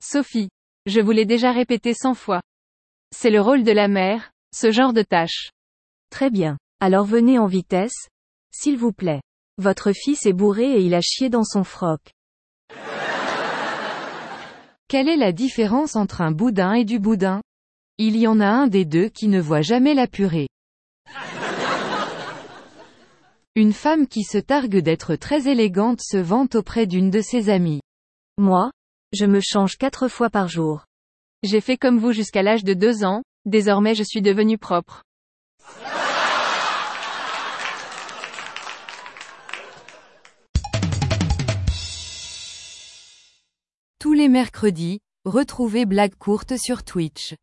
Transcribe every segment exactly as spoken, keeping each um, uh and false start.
Sophie. Je vous l'ai déjà répété cent fois. C'est le rôle de la mère, ce genre de tâche. Très bien. Alors venez en vitesse, s'il vous plaît. Votre fils est bourré et il a chié dans son froc. Quelle est la différence entre un boudin et du boudin? Il y en a un des deux qui ne voit jamais la purée. Une femme qui se targue d'être très élégante se vante auprès d'une de ses amies. Moi, je me change quatre fois par jour. J'ai fait comme vous jusqu'à l'âge de deux ans, désormais je suis devenue propre. Tous les mercredis, retrouvez Blague courte sur Twitch.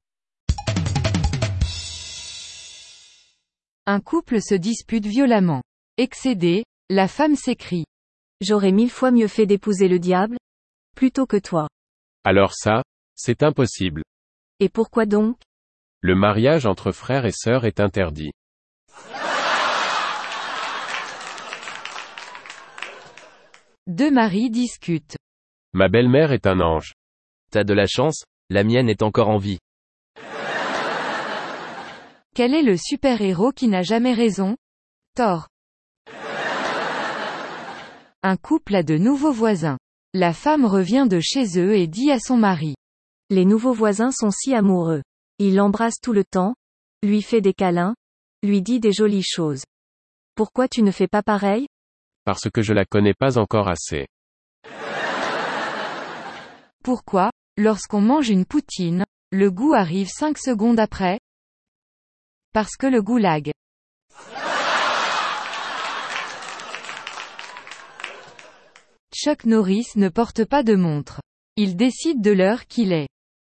Un couple se dispute violemment. Excédée, la femme s'écrie. J'aurais mille fois mieux fait d'épouser le diable, plutôt que toi. Alors ça, c'est impossible. Et pourquoi donc? Le mariage entre frères et sœurs est interdit. Deux maris discutent. Ma belle-mère est un ange. T'as de la chance, la mienne est encore en vie. Quel est le super-héros qui n'a jamais raison? Thor. Un couple a de nouveaux voisins. La femme revient de chez eux et dit à son mari. Les nouveaux voisins sont si amoureux. Il l'embrasse tout le temps, lui fait des câlins, lui dit des jolies choses. Pourquoi tu ne fais pas pareil? Parce que je la connais pas encore assez. Pourquoi, lorsqu'on mange une poutine, le goût arrive cinq secondes après? Parce que le goulag. Chuck Norris ne porte pas de montre. Il décide de l'heure qu'il est.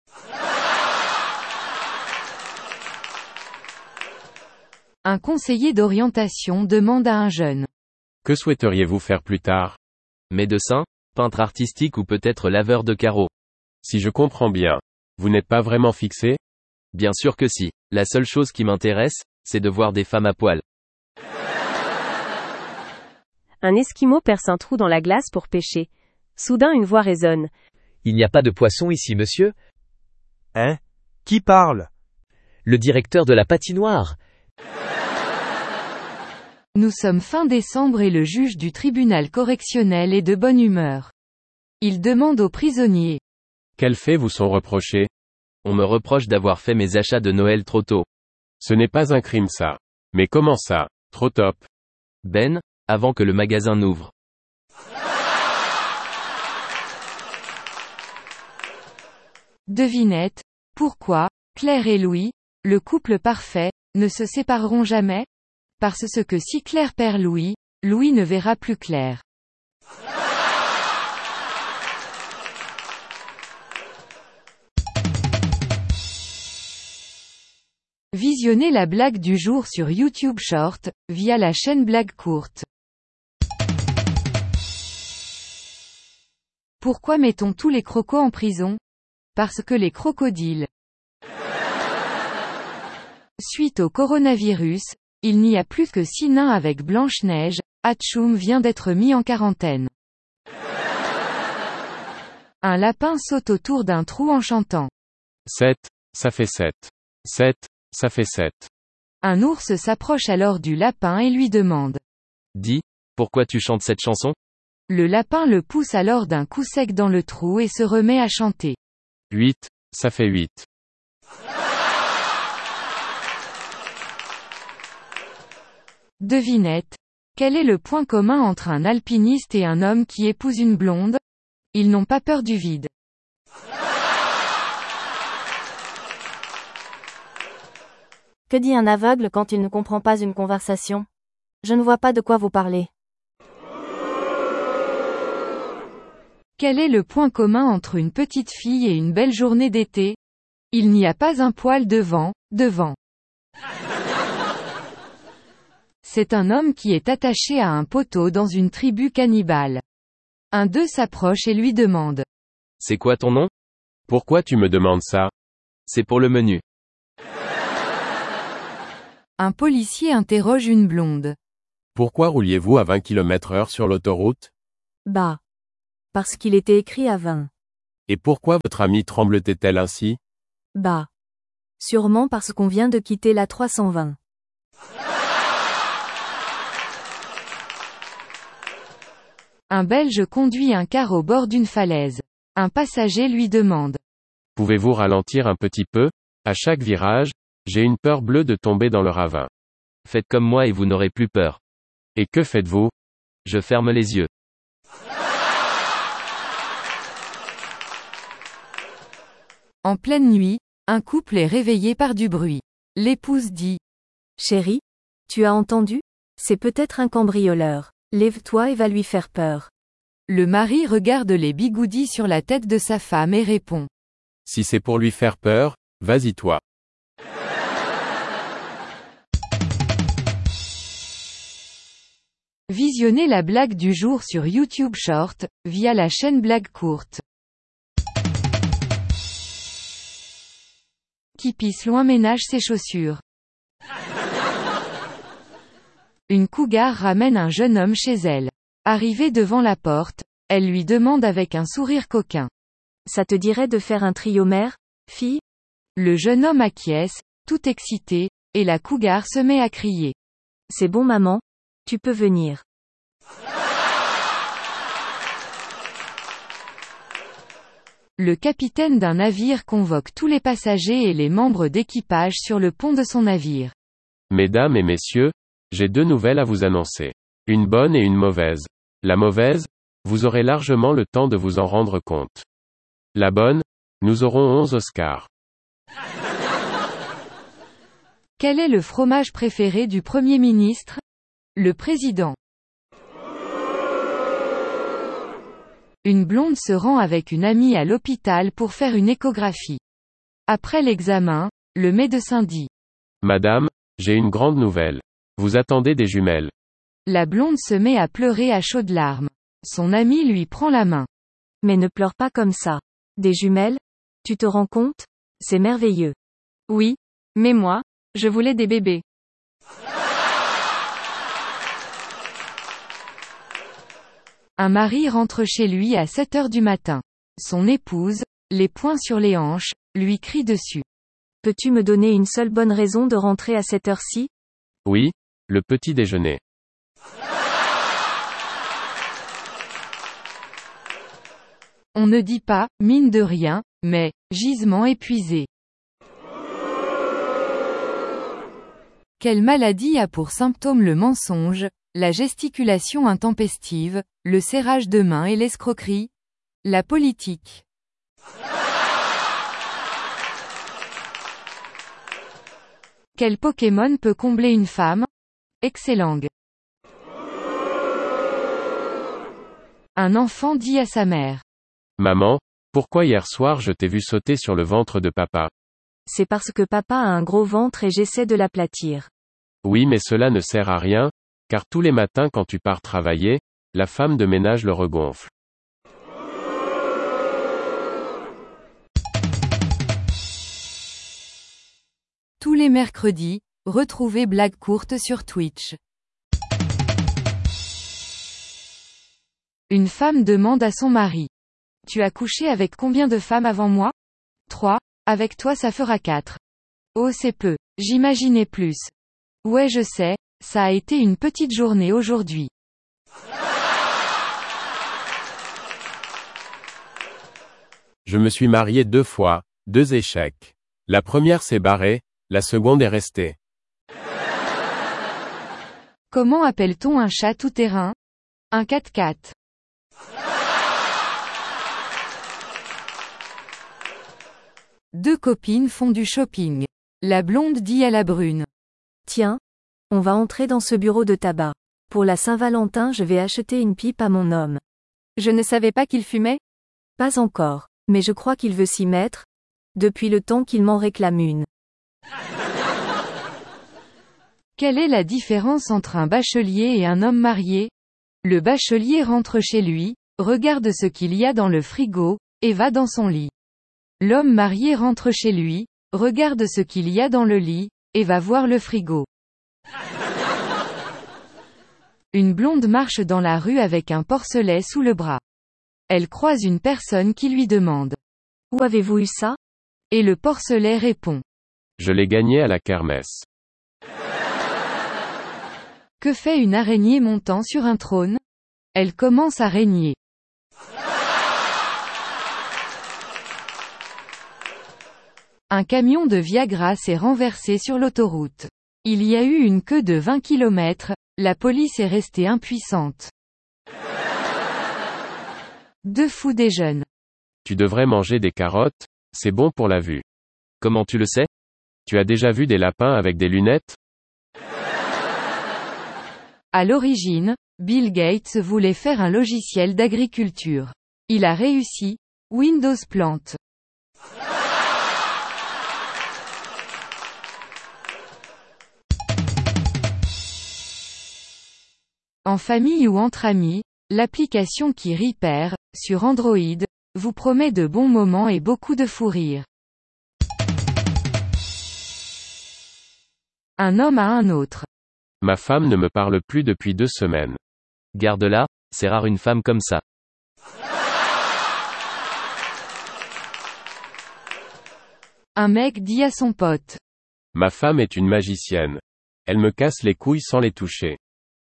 Un conseiller d'orientation demande à un jeune. Que souhaiteriez-vous faire plus tard? Médecin, peintre artistique ou peut-être laveur de carreaux. Si je comprends bien, vous n'êtes pas vraiment fixé? Bien sûr que si. La seule chose qui m'intéresse, c'est de voir des femmes à poil. Un Esquimau perce un trou dans la glace pour pêcher. Soudain une voix résonne. Il n'y a pas de poisson ici, monsieur? Hein? Qui parle? Le directeur de la patinoire. Nous sommes fin décembre et le juge du tribunal correctionnel est de bonne humeur. Il demande aux prisonniers. Quels faits vous sont reprochés? On me reproche d'avoir fait mes achats de Noël trop tôt. Ce n'est pas un crime ça. Mais comment ça, trop top? Ben, avant que le magasin n'ouvre. Devinette. Pourquoi, Claire et Louis, le couple parfait, ne se sépareront jamais? Parce que si Claire perd Louis, Louis ne verra plus Claire. Visionnez la blague du jour sur YouTube Short, via la chaîne Blague courte. Pourquoi mettons tous les crocos en prison? Parce que les crocodiles. Suite au coronavirus, il n'y a plus que six nains avec Blanche-Neige, Hatchoum vient d'être mis en quarantaine. Un lapin saute autour d'un trou en chantant. sept, ça fait sept. sept, ça fait sept. Un ours s'approche alors du lapin et lui demande. Dis, pourquoi tu chantes cette chanson? Le lapin le pousse alors d'un coup sec dans le trou et se remet à chanter. huit, ça fait huit. Devinette. Quel est le point commun entre un alpiniste et un homme qui épouse une blonde? Ils n'ont pas peur du vide. Que dit un aveugle quand il ne comprend pas une conversation? Je ne vois pas de quoi vous parlez. Quel est le point commun entre une petite fille et une belle journée d'été? Il n'y a pas un poil de vent, devant. C'est un homme qui est attaché à un poteau dans une tribu cannibale. Un d'eux s'approche et lui demande. C'est quoi ton nom? Pourquoi tu me demandes ça? C'est pour le menu. Un policier interroge une blonde. Pourquoi rouliez-vous à vingt kilomètres heure sur l'autoroute? Bah. Parce qu'il était écrit à vingt. Et pourquoi votre amie tremble-t-elle ainsi? Bah. Sûrement parce qu'on vient de quitter la trois cent vingt. Un Belge conduit un car au bord d'une falaise. Un passager lui demande. Pouvez-vous ralentir un petit peu? À chaque virage, j'ai une peur bleue de tomber dans le ravin. Faites comme moi et vous n'aurez plus peur. Et que faites-vous? Je ferme les yeux. En pleine nuit, un couple est réveillé par du bruit. L'épouse dit. Chérie, tu as entendu? C'est peut-être un cambrioleur. Lève-toi et va lui faire peur. Le mari regarde les bigoudis sur la tête de sa femme et répond. Si c'est pour lui faire peur, vas-y toi. Visionnez la blague du jour sur YouTube Short, via la chaîne Blague Courte. Qui pisse loin ménage ses chaussures. Une cougar ramène un jeune homme chez elle. Arrivée devant la porte, elle lui demande avec un sourire coquin. Ça te dirait de faire un trio mère, fille? Le jeune homme acquiesce, tout excité, et la cougar se met à crier. C'est bon maman, tu peux venir. Le capitaine d'un navire convoque tous les passagers et les membres d'équipage sur le pont de son navire. Mesdames et messieurs, j'ai deux nouvelles à vous annoncer. Une bonne et une mauvaise. La mauvaise, vous aurez largement le temps de vous en rendre compte. La bonne, nous aurons onze Oscars. Quel est le fromage préféré du Premier ministre? Le président. Une blonde se rend avec une amie à l'hôpital pour faire une échographie. Après l'examen, le médecin dit. Madame, j'ai une grande nouvelle. Vous attendez des jumelles. La blonde se met à pleurer à chaudes larmes. Son ami lui prend la main. Mais ne pleure pas comme ça. Des jumelles? Tu te rends compte? C'est merveilleux. Oui, mais moi, je voulais des bébés. Un mari rentre chez lui à sept heures du matin. Son épouse, les poings sur les hanches, lui crie dessus. Peux-tu me donner une seule bonne raison de rentrer à cette heure-ci? Oui, le petit déjeuner. On ne dit pas, mine de rien, mais, gisement épuisé. Quelle maladie a pour symptôme le mensonge, la gesticulation intempestive, le serrage de main et l'escroquerie? La politique. Quel Pokémon peut combler une femme? Excellang. Un enfant dit à sa mère. Maman, pourquoi hier soir je t'ai vu sauter sur le ventre de papa? C'est parce que papa a un gros ventre et j'essaie de l'aplatir. Oui, mais cela ne sert à rien, car tous les matins quand tu pars travailler, la femme de ménage le regonfle. Tous les mercredis, retrouvez Blague Courte sur Twitch. Une femme demande à son mari. Tu as couché avec combien de femmes avant moi? Trois. Avec toi ça fera quatre. Oh c'est peu. J'imaginais plus. Ouais je sais, ça a été une petite journée aujourd'hui. Je me suis marié deux fois, deux échecs. La première s'est barrée, la seconde est restée. Comment appelle-t-on un chat tout-terrain? Un quatre-quatre. Deux copines font du shopping. La blonde dit à la brune. Tiens, on va entrer dans ce bureau de tabac. Pour la Saint-Valentin je vais acheter une pipe à mon homme. Je ne savais pas qu'il fumait? Pas encore, mais je crois qu'il veut s'y mettre, depuis le temps qu'il m'en réclame une. Quelle est la différence entre un bachelier et un homme marié? Le bachelier rentre chez lui, regarde ce qu'il y a dans le frigo, et va dans son lit. L'homme marié rentre chez lui, regarde ce qu'il y a dans le lit, et va voir le frigo. Une blonde marche dans la rue avec un porcelet sous le bras. Elle croise une personne qui lui demande. Où avez-vous eu ça? Et le porcelet répond. Je l'ai gagné à la kermesse. Que fait une araignée montant sur un trône? Elle commence à régner. Un camion de Viagra s'est renversé sur l'autoroute. Il y a eu une queue de vingt kilomètres, la police est restée impuissante. Deux fous déjeunent. Tu devrais manger des carottes, c'est bon pour la vue. Comment tu le sais? Tu as déjà vu des lapins avec des lunettes? À l'origine, Bill Gates voulait faire un logiciel d'agriculture. Il a réussi. Windows plante. En famille ou entre amis, l'application qui Repair, sur Android, vous promet de bons moments et beaucoup de fou rire. Un homme à un autre. Ma femme ne me parle plus depuis deux semaines. Garde-la, c'est rare une femme comme ça. Un mec dit à son pote. Ma femme est une magicienne. Elle me casse les couilles sans les toucher.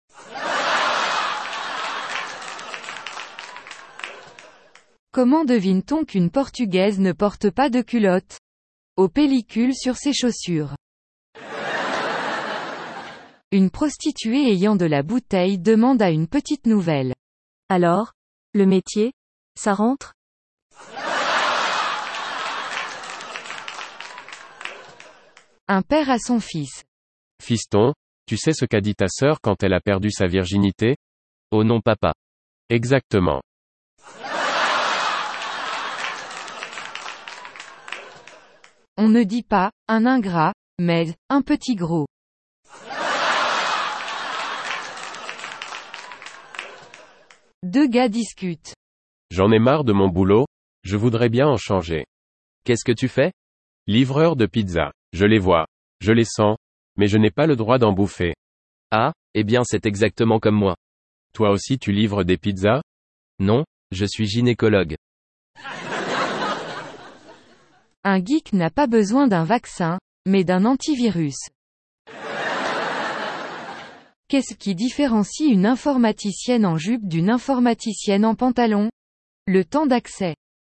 Comment devine-t-on qu'une Portugaise ne porte pas de culotte? Aux pellicules sur ses chaussures. Une prostituée ayant de la bouteille demande à une petite nouvelle. Alors? Le métier? Ça rentre? Un père à son fils. Fiston, tu sais ce qu'a dit ta sœur quand elle a perdu sa virginité? Oh non papa. Exactement. On ne dit pas, un ingrat, mais, un petit gros. Deux gars discutent. J'en ai marre de mon boulot, je voudrais bien en changer. Qu'est-ce que tu fais? Livreur de pizza. Je les vois. Je les sens. Mais je n'ai pas le droit d'en bouffer. Ah, eh bien c'est exactement comme moi. Toi aussi tu livres des pizzas? Non, je suis gynécologue. Un geek n'a pas besoin d'un vaccin, mais d'un antivirus. Qu'est-ce qui différencie une informaticienne en jupe d'une informaticienne en pantalon? Le temps d'accès.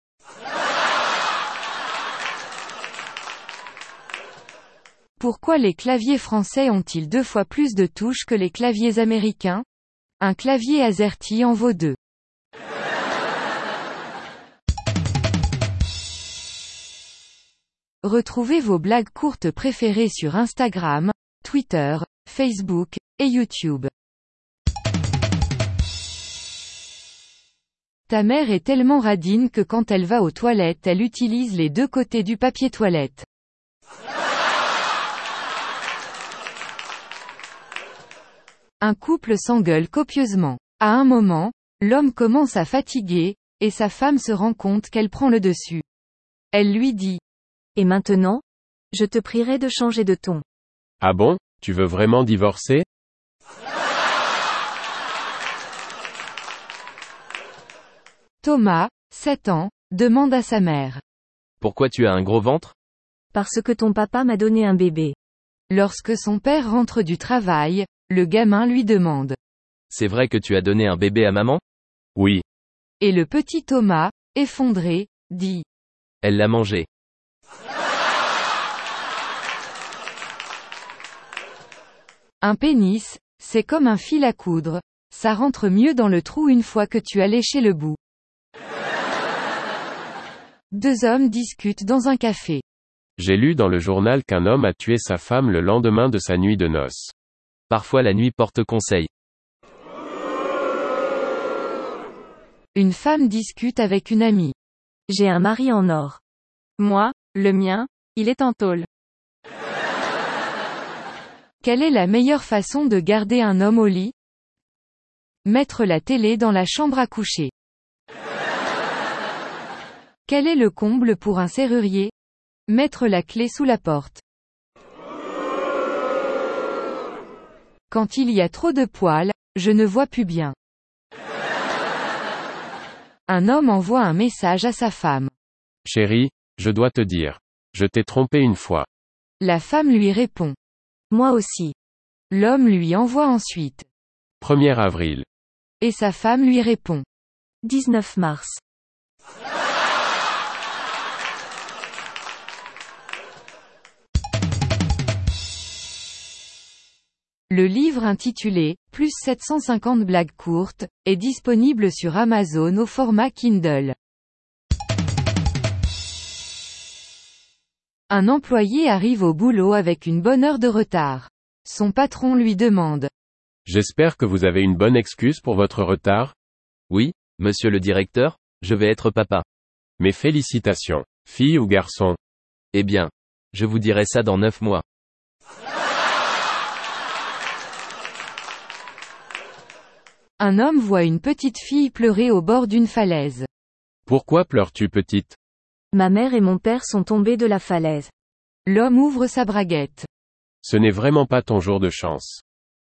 Pourquoi les claviers français ont-ils deux fois plus de touches que les claviers américains? Un clavier AZERTY en vaut deux. Retrouvez vos blagues courtes préférées sur Instagram, Twitter, Facebook, et YouTube. Ta mère est tellement radine que quand elle va aux toilettes elle utilise les deux côtés du papier toilette. Un couple s'engueule copieusement. À un moment, l'homme commence à fatiguer, et sa femme se rend compte qu'elle prend le dessus. Elle lui dit. Et maintenant? Je te prierai de changer de ton. Ah bon, tu veux vraiment divorcer? Thomas, sept ans, demande à sa mère. Pourquoi tu as un gros ventre? Parce que ton papa m'a donné un bébé. Lorsque son père rentre du travail, le gamin lui demande. C'est vrai que tu as donné un bébé à maman? Oui. Et le petit Thomas, effondré, dit. Elle l'a mangé. Un pénis, c'est comme un fil à coudre, ça rentre mieux dans le trou une fois que tu as léché le bout. Deux hommes discutent dans un café. J'ai lu dans le journal qu'un homme a tué sa femme le lendemain de sa nuit de noces. Parfois la nuit porte conseil. Une femme discute avec une amie. J'ai un mari en or. Moi, le mien, il est en tôle. Quelle est la meilleure façon de garder un homme au lit? Mettre la télé dans la chambre à coucher. Quel est le comble pour un serrurier? Mettre la clé sous la porte. Quand il y a trop de poils, je ne vois plus bien. Un homme envoie un message à sa femme. Chérie, je dois te dire. Je t'ai trompé une fois. La femme lui répond. Moi aussi. L'homme lui envoie ensuite. premier avril. Et sa femme lui répond. dix-neuf mars. Le livre intitulé « Plus sept cent cinquante blagues courtes » est disponible sur Amazon au format Kindle. Un employé arrive au boulot avec une bonne heure de retard. Son patron lui demande. J'espère que vous avez une bonne excuse pour votre retard. Oui, monsieur le directeur, je vais être papa. Mes félicitations, fille ou garçon. Eh bien, je vous dirai ça dans neuf mois. Un homme voit une petite fille pleurer au bord d'une falaise. Pourquoi pleures-tu, petite? Ma mère et mon père sont tombés de la falaise. L'homme ouvre sa braguette. Ce n'est vraiment pas ton jour de chance.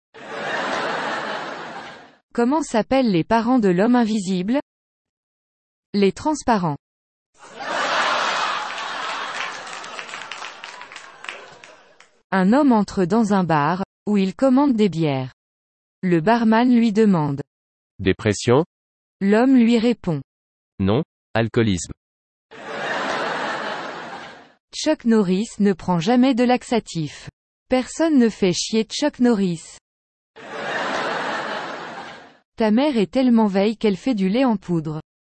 Comment s'appellent les parents de l'homme invisible? Les transparents. Un homme entre dans un bar, où il commande des bières. Le barman lui demande. Dépression? L'homme lui répond. Non, alcoolisme. Chuck Norris ne prend jamais de laxatif. Personne ne fait chier Chuck Norris. Ta mère est tellement veille qu'elle fait du lait en poudre.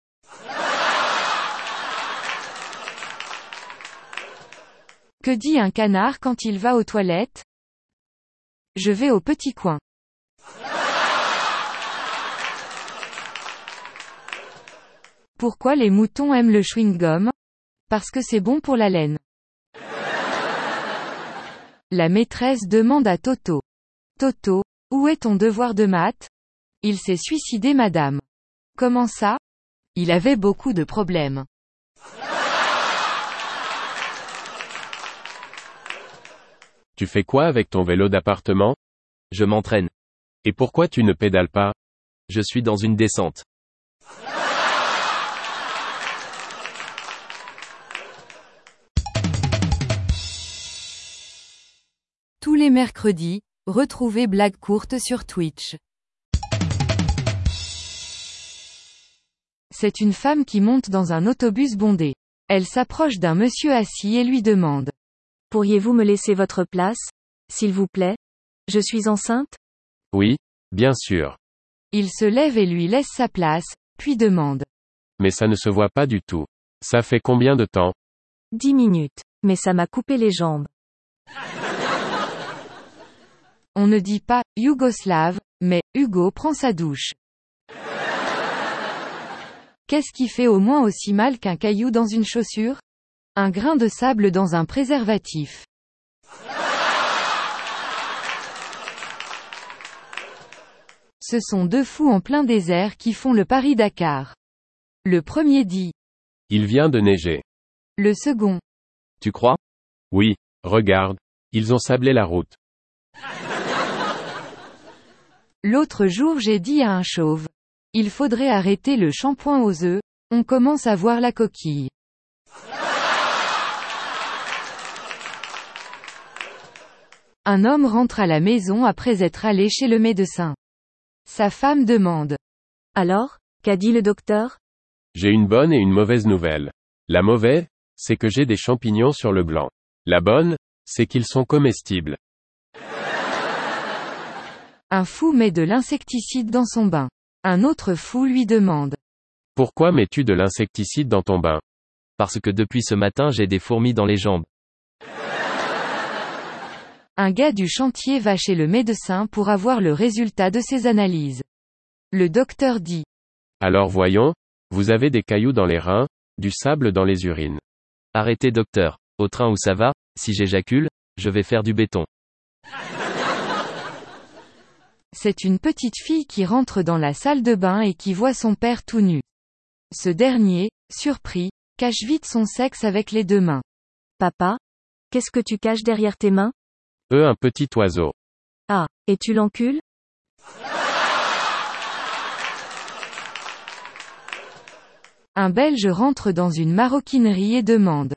Que dit un canard quand il va aux toilettes? Je vais au petit coin. Pourquoi les moutons aiment le chewing-gum? Parce que c'est bon pour la laine. La maîtresse demande à Toto. Toto, où est ton devoir de maths? Il s'est suicidé, madame. Comment ça? Il avait beaucoup de problèmes. Tu fais quoi avec ton vélo d'appartement? Je m'entraîne. Et pourquoi tu ne pédales pas? Je suis dans une descente. Tous les mercredis, retrouvez Blagues courtes sur Twitch. C'est une femme qui monte dans un autobus bondé. Elle s'approche d'un monsieur assis et lui demande. Pourriez-vous me laisser votre place, s'il vous plaît? Je suis enceinte? Oui, bien sûr. Il se lève et lui laisse sa place, puis demande. Mais ça ne se voit pas du tout. Ça fait combien de temps? Dix minutes. Mais ça m'a coupé les jambes. On ne dit pas « Yougoslave », mais « Hugo prend sa douche ». Qu'est-ce qui fait au moins aussi mal qu'un caillou dans une chaussure? Un grain de sable dans un préservatif. Ce sont deux fous en plein désert qui font le Paris-Dakar. Le premier dit. Il vient de neiger. Le second. Tu crois? Oui, regarde. Ils ont sablé la route. L'autre jour j'ai dit à un chauve. Il faudrait arrêter le shampoing aux œufs, on commence à voir la coquille. Un homme rentre à la maison après être allé chez le médecin. Sa femme demande. Alors, qu'a dit le docteur? J'ai une bonne et une mauvaise nouvelle. La mauvaise, c'est que j'ai des champignons sur le blanc. La bonne, c'est qu'ils sont comestibles. Un fou met de l'insecticide dans son bain. Un autre fou lui demande. Pourquoi mets-tu de l'insecticide dans ton bain? Parce que depuis ce matin j'ai des fourmis dans les jambes. Un gars du chantier va chez le médecin pour avoir le résultat de ses analyses. Le docteur dit. Alors voyons, vous avez des cailloux dans les reins, du sable dans les urines. Arrêtez docteur, au train où ça va, si j'éjacule, je vais faire du béton. C'est une petite fille qui rentre dans la salle de bain et qui voit son père tout nu. Ce dernier, surpris, cache vite son sexe avec les deux mains. Papa? Qu'est-ce que tu caches derrière tes mains? Euh, un petit oiseau. Ah, et tu l'encules? Un Belge rentre dans une maroquinerie et demande